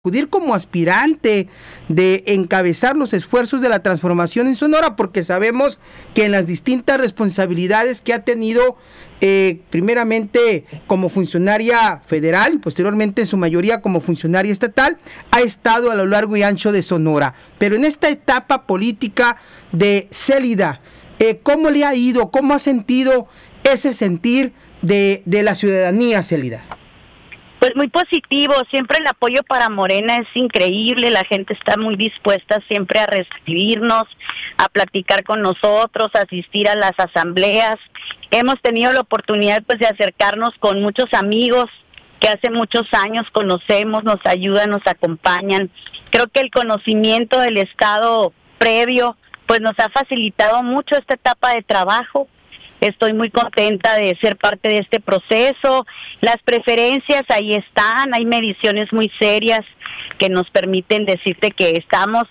acudir como aspirante, de encabezar los esfuerzos de la transformación en Sonora, porque sabemos que en las distintas responsabilidades que ha tenido, primeramente como funcionaria federal y posteriormente en su mayoría como funcionaria estatal, ha estado a lo largo y ancho de Sonora. Pero en esta etapa política de Célida, ¿cómo le ha ido? ¿Cómo ha sentido ese sentir de la ciudadanía, Célida? Pues muy positivo, siempre el apoyo para Morena es increíble, la gente está muy dispuesta siempre a recibirnos, a platicar con nosotros, a asistir a las asambleas. Hemos tenido la oportunidad pues de acercarnos con muchos amigos que hace muchos años conocemos, nos ayudan, nos acompañan. Creo que el conocimiento del Estado previo pues nos ha facilitado mucho esta etapa de trabajo. Estoy muy contenta de ser parte de este proceso. Las preferencias ahí están, hay mediciones muy serias que nos permiten decirte que estamos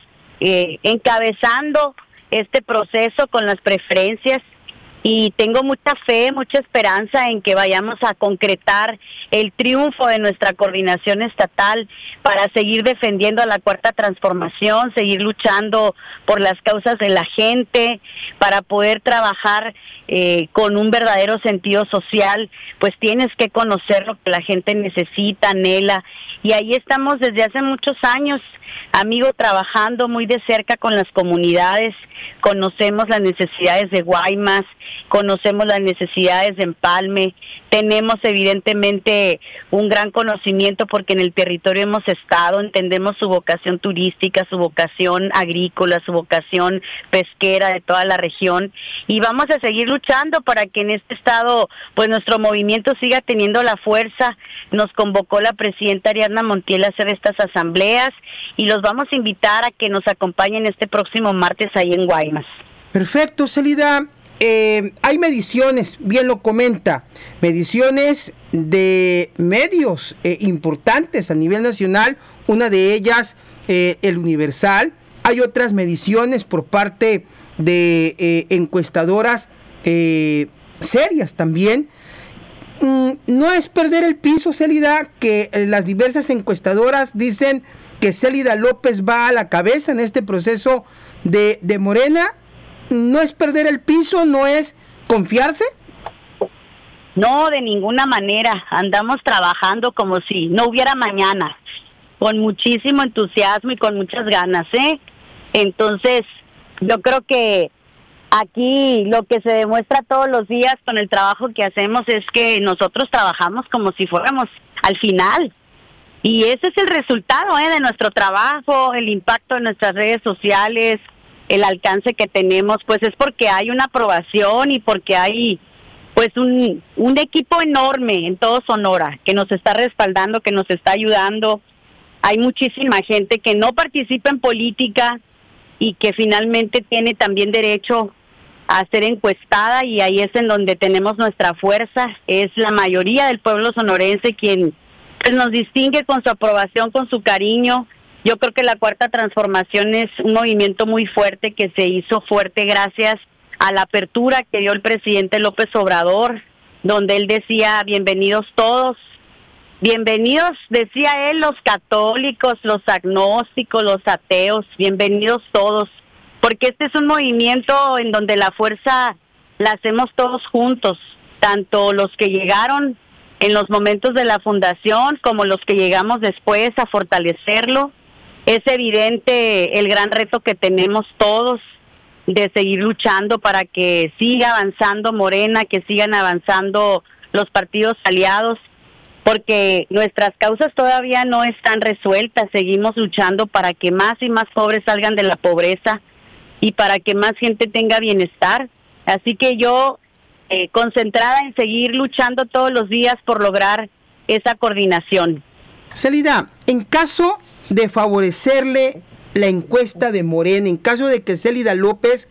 encabezando este proceso con las preferencias y tengo mucha fe, mucha esperanza en que vayamos a concretar el triunfo de nuestra coordinación estatal para seguir defendiendo a la Cuarta Transformación, seguir luchando por las causas de la gente, para poder trabajar con un verdadero sentido social. Pues tienes que conocer lo que la gente necesita, anhela, y ahí estamos desde hace muchos años, amigo, trabajando muy de cerca con las comunidades. Conocemos las necesidades de Guaymas, conocemos las necesidades de Empalme, tenemos evidentemente un gran conocimiento porque en el territorio hemos estado, entendemos su vocación turística, su vocación agrícola, su vocación pesquera de toda la región, y vamos a seguir luchando para que en este estado pues nuestro movimiento siga teniendo la fuerza. Nos convocó la presidenta Ariadna Montiel a hacer estas asambleas y los vamos a invitar a que nos acompañen este próximo martes ahí en Guaymas. Perfecto, Célida. Hay mediciones, bien lo comenta, mediciones de medios importantes a nivel nacional, una de ellas el Universal. Hay otras mediciones por parte de encuestadoras serias también. No es perder el piso, Célida, que las diversas encuestadoras dicen que Célida López va a la cabeza en este proceso de Morena. ¿No es perder el piso? ¿No es confiarse? No, de ninguna manera. Andamos trabajando como si no hubiera mañana, con muchísimo entusiasmo y con muchas ganas, Entonces, yo creo que aquí lo que se demuestra todos los días con el trabajo que hacemos es que nosotros trabajamos como si fuéramos al final. Y ese es el resultado de nuestro trabajo, el impacto en nuestras redes sociales, el alcance que tenemos, pues es porque hay una aprobación y porque hay pues un equipo enorme en todo Sonora que nos está respaldando, que nos está ayudando. Hay muchísima gente que no participa en política y que finalmente tiene también derecho a ser encuestada, y ahí es en donde tenemos nuestra fuerza. Es la mayoría del pueblo sonorense quien pues nos distingue con su aprobación, con su cariño. Yo creo que la Cuarta Transformación es un movimiento muy fuerte que se hizo fuerte gracias a la apertura que dio el presidente López Obrador, donde él decía bienvenidos todos, bienvenidos, decía él, los católicos, los agnósticos, los ateos, bienvenidos todos, porque este es un movimiento en donde la fuerza la hacemos todos juntos, tanto los que llegaron en los momentos de la fundación como los que llegamos después a fortalecerlo. Es evidente el gran reto que tenemos todos de seguir luchando para que siga avanzando Morena, que sigan avanzando los partidos aliados, porque nuestras causas todavía no están resueltas. Seguimos luchando para que más y más pobres salgan de la pobreza y para que más gente tenga bienestar. Así que yo, concentrada en seguir luchando todos los días por lograr esa coordinación. Célida, en caso de favorecerle la encuesta de Morena, en caso de que Célida López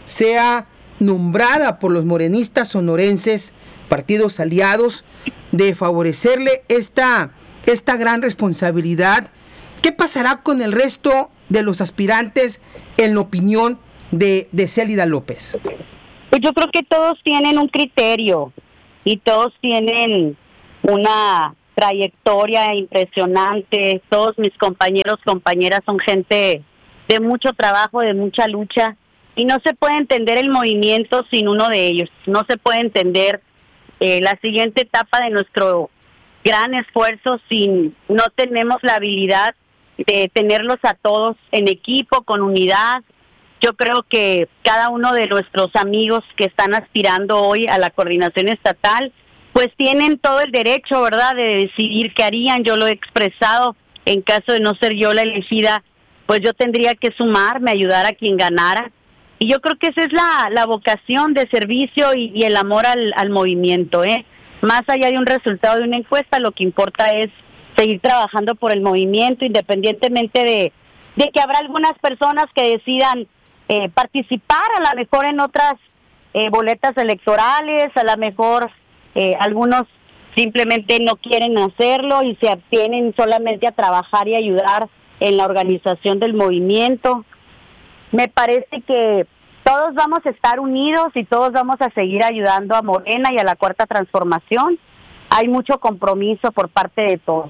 sea nombrada por los morenistas sonorenses, partidos aliados, de favorecerle esta gran responsabilidad, ¿qué pasará con el resto de los aspirantes en la opinión de Célida López? Pues yo creo que todos tienen un criterio y todos tienen una trayectoria impresionante. Todos mis compañeros, compañeras son gente de mucho trabajo, de mucha lucha, y no se puede entender el movimiento sin uno de ellos. No se puede entender la siguiente etapa de nuestro gran esfuerzo si no tenemos la habilidad de tenerlos a todos en equipo, con unidad. Yo creo que cada uno de nuestros amigos que están aspirando hoy a la coordinación estatal, pues tienen todo el derecho, ¿verdad?, de decidir qué harían. Yo lo he expresado. En caso de no ser yo la elegida, pues yo tendría que sumarme, ayudar a quien ganara. Y yo creo que esa es la vocación de servicio y el amor al movimiento, ¿eh? Más allá de un resultado de una encuesta, lo que importa es seguir trabajando por el movimiento, independientemente de que habrá algunas personas que decidan participar, a lo mejor en otras boletas electorales, a lo mejor algunos simplemente no quieren hacerlo y se abstienen solamente a trabajar y ayudar en la organización del movimiento. Me parece que todos vamos a estar unidos y todos vamos a seguir ayudando a Morena y a la Cuarta Transformación. Hay mucho compromiso por parte de todos.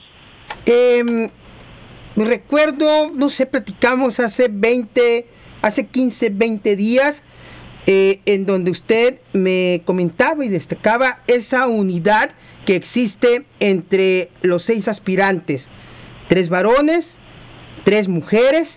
Me recuerdo, no sé, platicamos hace 15, 20 días, en donde usted me comentaba y destacaba esa unidad que existe entre los 6 aspirantes, 3 varones, 3 mujeres.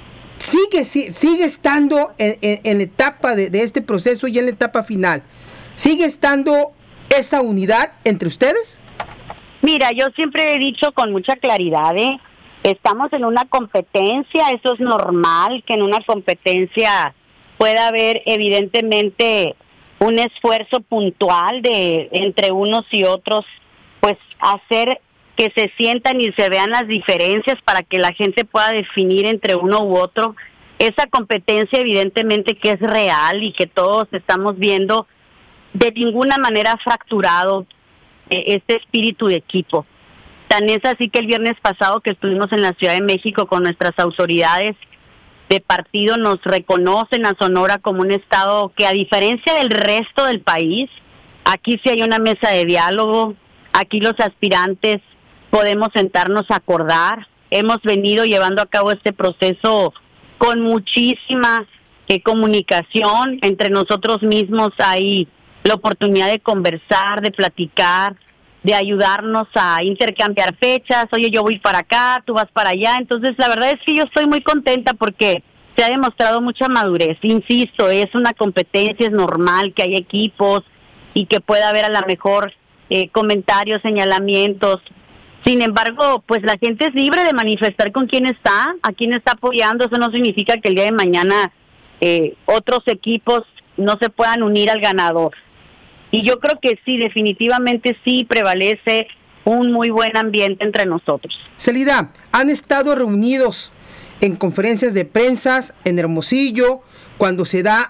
Sigue estando en la etapa de este proceso y en la etapa final. ¿Sigue estando esa unidad entre ustedes? Mira, yo siempre he dicho con mucha claridad, estamos en una competencia. Eso es normal, que en una competencia pueda haber evidentemente un esfuerzo puntual de entre unos y otros, pues hacer que se sientan y se vean las diferencias para que la gente pueda definir entre uno u otro. Esa competencia evidentemente que es real y que todos estamos viendo, de ninguna manera fracturado este espíritu de equipo. Tan es así que el viernes pasado que estuvimos en la Ciudad de México con nuestras autoridades de partido, nos reconocen a Sonora como un estado que, a diferencia del resto del país, aquí sí hay una mesa de diálogo, aquí los aspirantes podemos sentarnos a acordar. Hemos venido llevando a cabo este proceso con muchísima comunicación. Entre nosotros mismos hay la oportunidad de conversar, de platicar, de ayudarnos a intercambiar fechas. Oye, yo voy para acá, tú vas para allá. Entonces, la verdad es que yo estoy muy contenta porque se ha demostrado mucha madurez. Insisto, es una competencia, es normal que haya equipos y que pueda haber a lo mejor comentarios, señalamientos. Sin embargo, pues la gente es libre de manifestar con quién está, a quién está apoyando. Eso no significa que el día de mañana otros equipos no se puedan unir al ganador. Y yo creo que sí, definitivamente sí prevalece un muy buen ambiente entre nosotros. Celida, han estado reunidos en conferencias de prensa en Hermosillo, cuando se da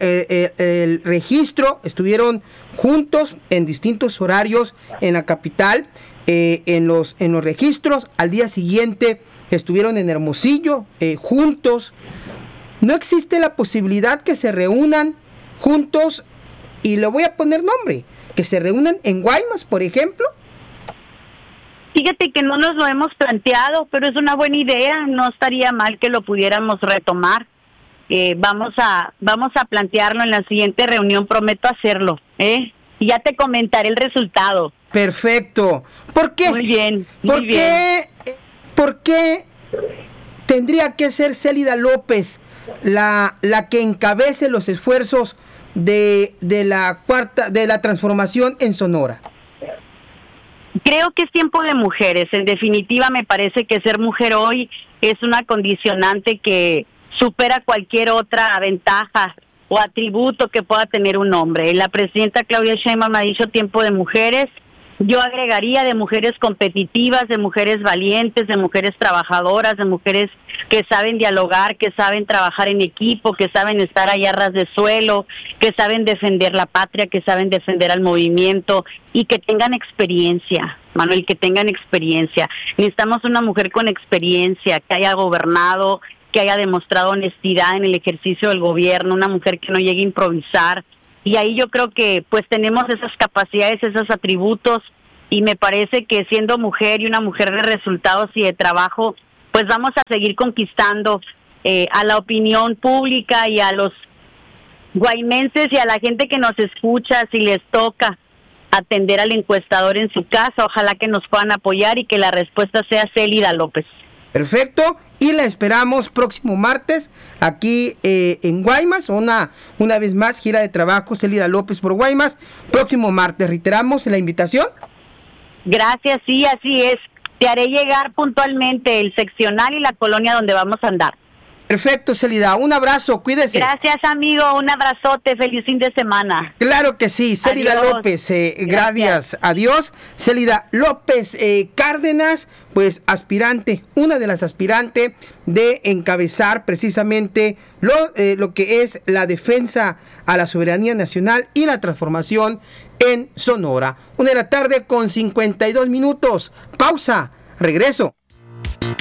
el registro, estuvieron juntos en distintos horarios en la capital, en los registros. Al día siguiente estuvieron en Hermosillo juntos. ¿No existe la posibilidad que se reúnan juntos? Y le voy a poner nombre, que se reúnan en Guaymas, por ejemplo. Fíjate que no nos lo hemos planteado, pero es una buena idea. No estaría mal que lo pudiéramos retomar. Vamos a plantearlo en la siguiente reunión, prometo hacerlo, ¿eh? Y ya te comentaré el resultado. Perfecto. ¿Por qué? Muy bien, ¿Por qué tendría que ser Célida López la que encabece los esfuerzos de la transformación en Sonora? Creo que es tiempo de mujeres. En definitiva, me parece que ser mujer hoy es una condicionante que supera cualquier otra ventaja o atributo que pueda tener un hombre. La presidenta Claudia Sheinbaum ha dicho tiempo de mujeres. Yo agregaría de mujeres competitivas, de mujeres valientes, de mujeres trabajadoras, de mujeres que saben dialogar, que saben trabajar en equipo, que saben estar allá a ras de suelo, que saben defender la patria, que saben defender al movimiento y que tengan experiencia, Manuel, que tengan experiencia. Necesitamos una mujer con experiencia, que haya gobernado, que haya demostrado honestidad en el ejercicio del gobierno, una mujer que no llegue a improvisar. Y ahí yo creo que pues tenemos esas capacidades, esos atributos, y me parece que siendo mujer y una mujer de resultados y de trabajo, pues vamos a seguir conquistando a la opinión pública y a los guaymenses y a la gente que nos escucha, si les toca atender al encuestador en su casa. Ojalá que nos puedan apoyar y que la respuesta sea Célida López. Perfecto, y la esperamos próximo martes aquí en Guaymas, una vez más gira de trabajo Célida López por Guaymas, próximo martes. Reiteramos la invitación. Gracias, sí, así es. Te haré llegar puntualmente el seccional y la colonia donde vamos a andar. Perfecto, Célida, un abrazo, cuídese. Gracias, amigo, un abrazote, feliz fin de semana. Claro que sí, Célida Adiós. López, gracias, adiós. Célida López Cárdenas, pues aspirante, una de las aspirantes de encabezar precisamente lo que es la defensa a la soberanía nacional y la transformación en Sonora. 1:52 p.m. Pausa, regreso.